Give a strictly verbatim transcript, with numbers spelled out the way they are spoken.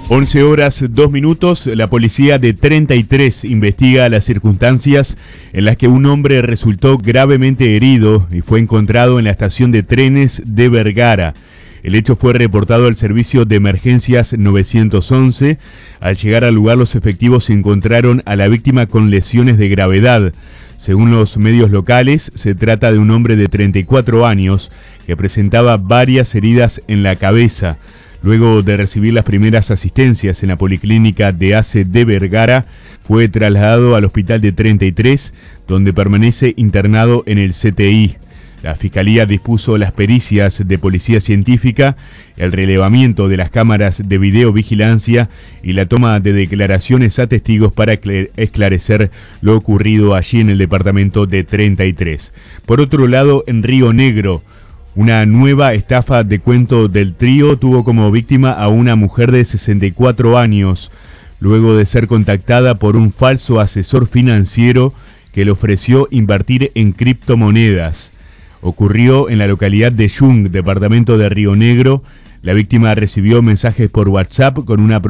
once horas, dos minutos, la policía de treinta y tres investiga las circunstancias en las que un hombre resultó gravemente herido y fue encontrado en la estación de trenes de Vergara. El hecho fue reportado al servicio de emergencias nueve once. Al llegar al lugar, los efectivos encontraron a la víctima con lesiones de gravedad. Según los medios locales, se trata de un hombre de treinta y cuatro años que presentaba varias heridas en la cabeza. Luego de recibir las primeras asistencias en la policlínica de A C E de Vergara, fue trasladado al hospital de treinta y tres, donde permanece internado en el C T I. La Fiscalía dispuso las pericias de policía científica, el relevamiento de las cámaras de videovigilancia y la toma de declaraciones a testigos para esclarecer lo ocurrido allí en el departamento de treinta y tres. Por otro lado, en Río Negro, una nueva estafa de cuento del trío tuvo como víctima a una mujer de sesenta y cuatro años, luego de ser contactada por un falso asesor financiero que le ofreció invertir en criptomonedas. Ocurrió en la localidad de Yung, departamento de Río Negro. La víctima recibió mensajes por WhatsApp con una